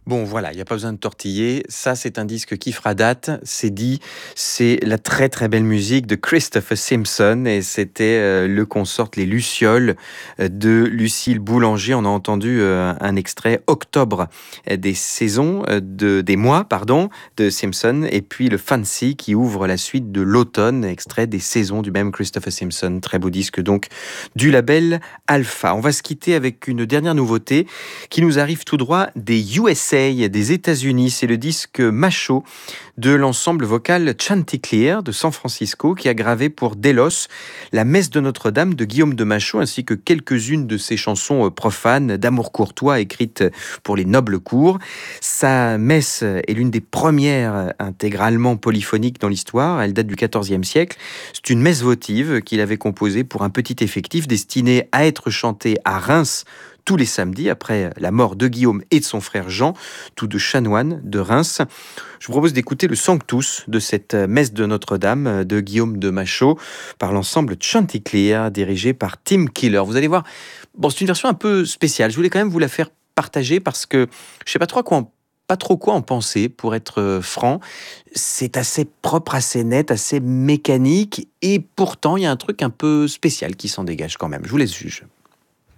Bon, voilà, il y a pas besoin de tortiller. Ça, c'est un disque qui fera date. C'est dit, c'est la très très belle musique de Christopher Simpson et c'était le consort Les Lucioles de Lucille Boulanger. On a entendu un extrait Octobre des saisons, des mois, pardon, de Simpson et puis le Fancy qui ouvre la suite de l'automne, extrait des saisons du même Christopher Simpson. Très beau disque donc du label Alpha. On va se quitter avec une dernière nouveauté qui nous arrive tout droit des USA, des États-Unis. C'est le disque Macho de l'ensemble vocal Chanticleer de San Francisco qui a gravé pour Delos la messe de Notre-Dame de Guillaume de Machaut ainsi que quelques-unes de ses chansons profanes d'amour courtois écrites pour les nobles cours. Sa messe est l'une des premières intégralement polyphoniques dans l'histoire. Elle date du XIVe siècle. C'est une messe votive qu'il avait composée pour un petit effectif destiné à être chantée à Reims tous les samedis après la mort de Guillaume et de son frère Jean, tous deux chanoines de Reims. Je vous propose d'écouter le Sanctus de cette messe de Notre-Dame de Guillaume de Machaut par l'ensemble Chanticleer dirigé par Tim Keeler. Vous allez voir, bon, c'est une version un peu spéciale. Je voulais quand même vous la faire partager parce que je sais pas trop quoi en penser, pour être franc. C'est assez propre, assez net, assez mécanique, et pourtant il y a un truc un peu spécial qui s'en dégage quand même. Je vous laisse juger.